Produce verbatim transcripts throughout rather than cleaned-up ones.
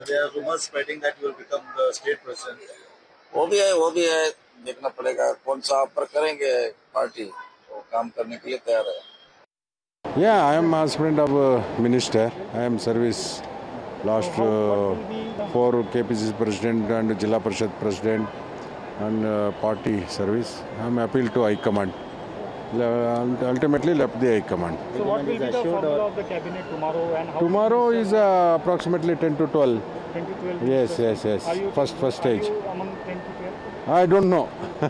There are rumors spreading that you will become the state president. वो भी है, वो भी है, देखना पड़ेगा कौन सा आप पर करेंगे पार्टी, वो काम करने के लिए तैयार है. Yeah, I am aspirant of a minister. I am service last uh, for K P C C president and Jilla Parishad president and uh, party service. I am appeal to High Command. Ultimately left the High Command. So what will be the formula of the cabinet tomorrow and how? Tomorrow is uh, approximately ten to twelve. ten to twelve? Yes, yes, yes. First, first stage. Are you among ten to twelve? I don't know.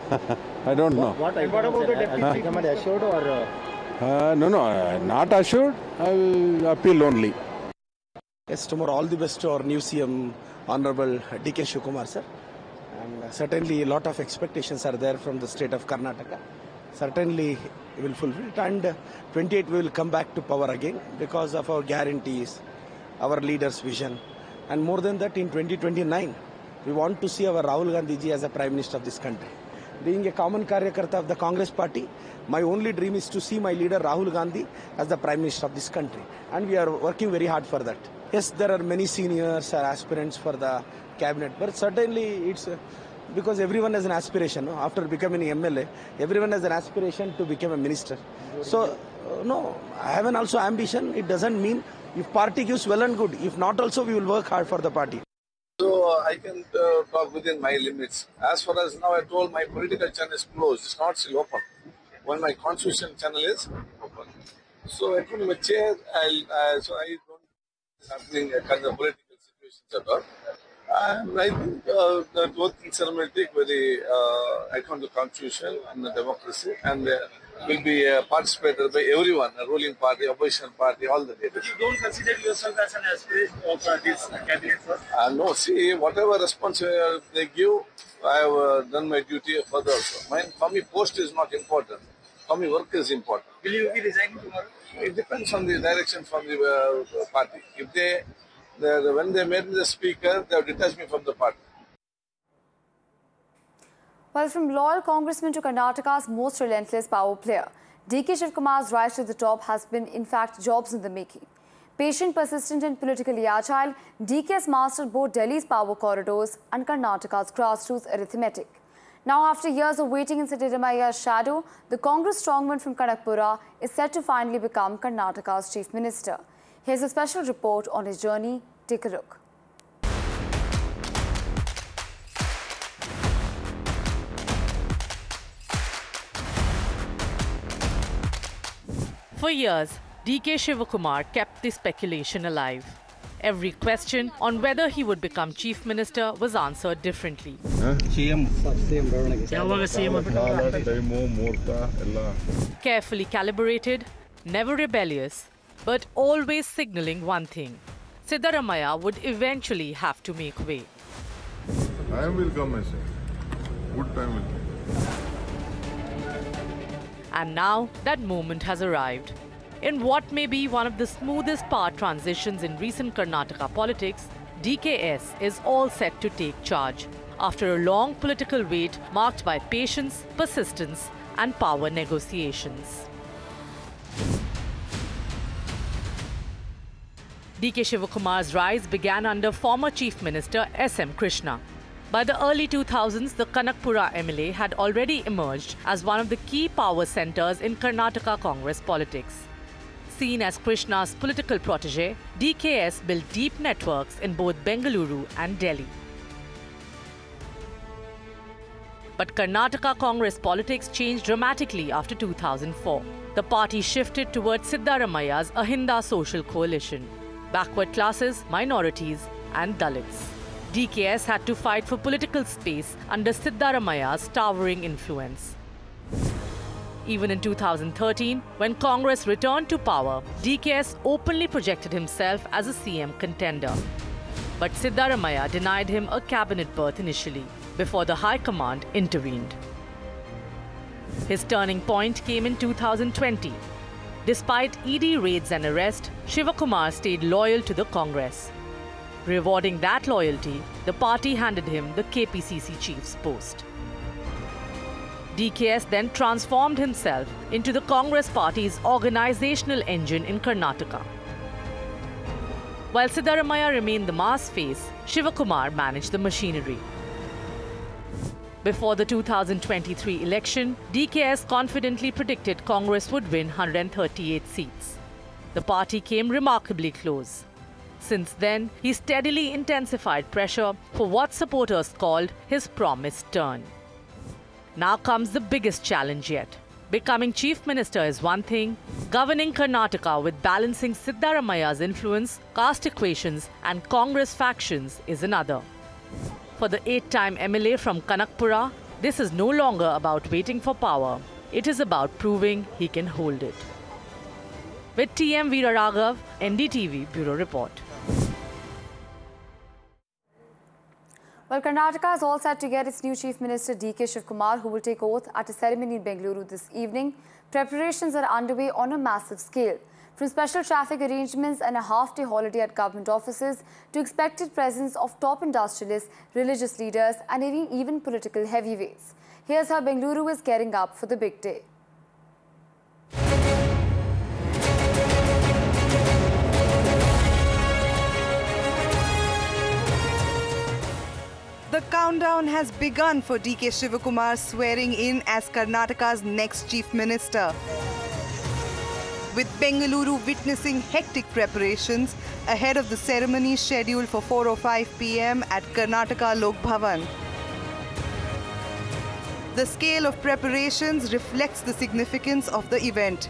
I don't know. What, and what about the deputy chief minister? Assured or? Uh, Uh, no, no, uh, not assured. I will appeal only. Yes, tomorrow all the best to our new C M, Honorable D K Shivakumar sir. And uh, certainly a lot of expectations are there from the state of Karnataka. Certainly we will fulfill it. And uh, twenty-eight we will come back to power again because of our guarantees, our leaders' vision. And more than that, in twenty twenty-nine, we want to see our Rahul Gandhi ji as a Prime Minister of this country. Being a common Karyakarta of the Congress party, my only dream is to see my leader Rahul Gandhi as the Prime Minister of this country. And we are working very hard for that. Yes, there are many seniors or aspirants for the cabinet, but certainly it's uh, because everyone has an aspiration. No? After becoming an M L A, everyone has an aspiration to become a minister. So, uh, no, I have an also ambition. It doesn't mean if party gives well and good. If not also, we will work hard for the party. So uh, I can uh, talk within my limits. As far as now I told, my political channel is closed. It's not still open. When my constitution channel is open. So I couldn't chair. I'll, uh, so I don't happening uh, kind of political situations at all. And I think uh, that working ceremony take very uh, account the constitution and the democracy, and uh, will be uh, participated by everyone, a ruling party, opposition party, all the leaders. But you don't consider yourself as an aspirant of uh, this cabinet first? Uh, no, see, whatever response uh, they give, I have uh, done my duty further also. My, for me, post is not important. For me, work is important. Will you be resigning tomorrow? It depends on the direction from the uh, party. If they, they, when they made me the speaker, they have detached me from the party. Well, from loyal congressman to Karnataka's most relentless power player, D K Shivakumar's rise to the top has been, in fact, jobs in the making. Patient, persistent and politically agile, D K has mastered both Delhi's power corridors and Karnataka's grassroots arithmetic. Now, after years of waiting in Siddaramaia's shadow, the Congress strongman from Kanakpura is set to finally become Karnataka's chief minister. Here's a special report on his journey. Take a look. For years, D K Shivakumar kept the speculation alive. Every question on whether he would become chief minister was answered differently. Carefully calibrated, never rebellious, but always signalling one thing: Siddaramaiah would eventually have to make way. Time will come, I say. Good time will come. And now that moment has arrived. In what may be one of the smoothest power transitions in recent Karnataka politics, D K S is all set to take charge after a long political wait marked by patience, persistence and power negotiations. D K Shivakumar's rise began under former Chief Minister S M Krishna. By the early two thousands, the Kanakpura M L A had already emerged as one of the key power centres in Karnataka Congress politics. Seen as Krishna's political protege, D K S built deep networks in both Bengaluru and Delhi. But Karnataka Congress politics changed dramatically after two thousand four. The party shifted towards Siddaramaia's Ahinda social coalition, backward classes, minorities and Dalits. D K S had to fight for political space under Siddaramaia's towering influence. Even in two thousand thirteen, when Congress returned to power, D K S openly projected himself as a C M contender. But Siddaramaiah denied him a cabinet berth initially, before the High Command intervened. His turning point came in two thousand twenty. Despite E D raids and arrest, Shivakumar stayed loyal to the Congress. Rewarding that loyalty, the party handed him the K P C C chief's post. D K S then transformed himself into the Congress party's organizational engine in Karnataka. While Siddaramaiah remained the mass face, Shivakumar managed the machinery. Before the two thousand twenty-three election, D K S confidently predicted Congress would win one hundred thirty-eight seats. The party came remarkably close. Since then, he steadily intensified pressure for what supporters called his promised turn. Now comes the biggest challenge yet. Becoming chief minister is one thing, governing Karnataka with balancing Siddaramaiah's influence, caste equations and Congress factions is another. For the eight-time M L A from Kanakpura, this is no longer about waiting for power. It is about proving he can hold it. With T M Veeraraghav, N D T V Bureau Report. Well, Karnataka is all set to get its new Chief Minister D K Shivakumar, who will take oath at a ceremony in Bengaluru this evening. Preparations are underway on a massive scale. From special traffic arrangements and a half-day holiday at government offices to expected presence of top industrialists, religious leaders and even, even political heavyweights. Here's how Bengaluru is gearing up for the big day. The countdown has begun for D K Shivakumar swearing in as Karnataka's next Chief Minister. With Bengaluru witnessing hectic preparations ahead of the ceremony scheduled for four oh five p m at Karnataka Lok Bhavan. The scale of preparations reflects the significance of the event.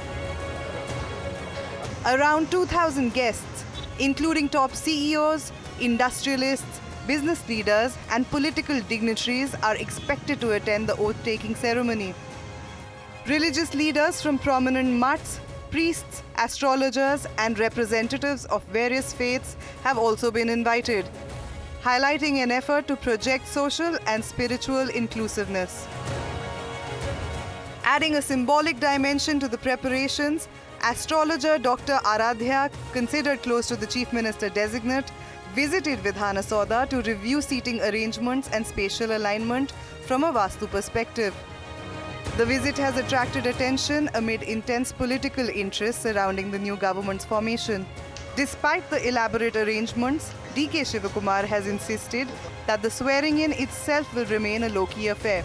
Around two thousand guests, including top C E Os, industrialists, business leaders and political dignitaries are expected to attend the oath-taking ceremony. Religious leaders from prominent mutts, priests, astrologers and representatives of various faiths have also been invited, highlighting an effort to project social and spiritual inclusiveness. Adding a symbolic dimension to the preparations, astrologer Doctor Aradhya, considered close to the Chief Minister designate, visited Vidhana Soda to review seating arrangements and spatial alignment from a Vastu perspective. The visit has attracted attention amid intense political interest surrounding the new government's formation. Despite the elaborate arrangements, D K Shivakumar has insisted that the swearing-in itself will remain a low-key affair.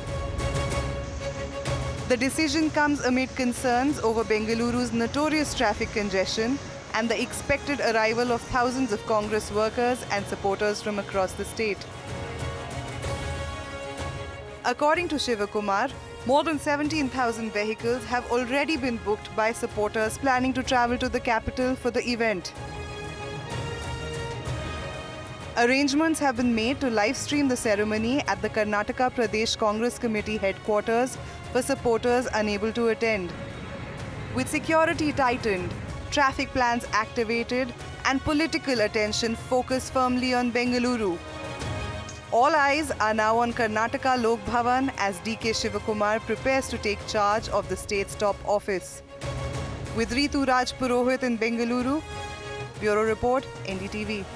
The decision comes amid concerns over Bengaluru's notorious traffic congestion and the expected arrival of thousands of Congress workers and supporters from across the state. According to Shivakumar, more than seventeen thousand vehicles have already been booked by supporters planning to travel to the capital for the event. Arrangements have been made to live stream the ceremony at the Karnataka Pradesh Congress Committee headquarters for supporters unable to attend. With security tightened, traffic plans activated and political attention focused firmly on Bengaluru. All eyes are now on Karnataka Lok Bhavan as D K Shivakumar prepares to take charge of the state's top office. With Ritu Raj Purohit in Bengaluru, Bureau Report, N D T V.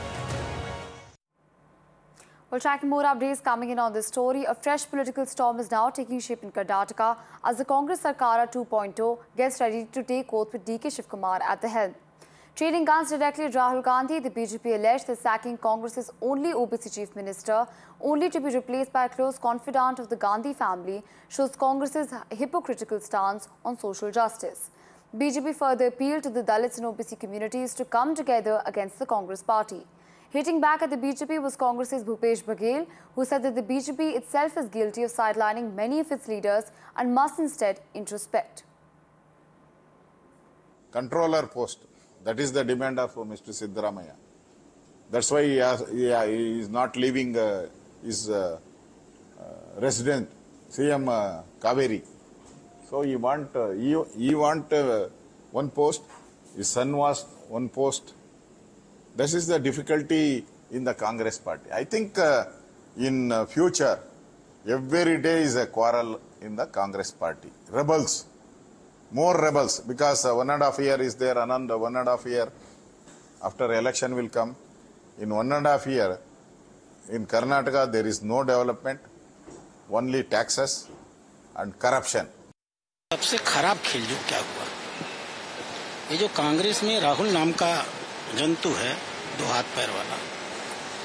Well, tracking more updates coming in on this story, a fresh political storm is now taking shape in Karnataka as the Congress Sarkara two point oh gets ready to take oath with D K Shivakumar at the helm. Trading guns directly at Rahul Gandhi, the B J P alleged that sacking Congress's only O B C chief minister, only to be replaced by a close confidant of the Gandhi family, shows Congress's hypocritical stance on social justice. B J P further appealed to the Dalits and O B C communities to come together against the Congress party. Hitting back at the B J P was Congress's Bhupesh Baghel, who said that the B J P itself is guilty of sidelining many of its leaders and must instead introspect. Controller post. That is the demand of Mister Siddaramaiah. That's why he, has, he, he is not leaving uh, his uh, uh, resident, C M uh, Kaveri. So he want, uh, he, he want uh, one post, his son was one post. This is the difficulty in the Congress party. I think uh, in uh, future, every day is a quarrel in the Congress party. Rebels. More rebels, because uh, one and a half year is there, another one and a half year after election will come. In one and a half year, in Karnataka, there is no development, only taxes and corruption. सबसे खराब खेल जो क्या हुआ, ये जो कांग्रेस में राहुल नाम का जंतु है, दो हाथ पैर वाला।